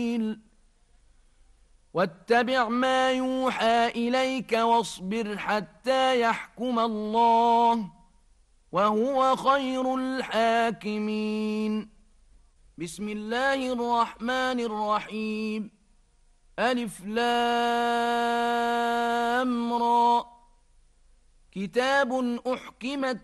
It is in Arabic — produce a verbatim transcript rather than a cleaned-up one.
واتبع ما يوحى إليك واصبر حتى يحكم الله وهو خير الحاكمين. بسم الله الرحمن الرحيم. ألف لام را. كتاب أحكمت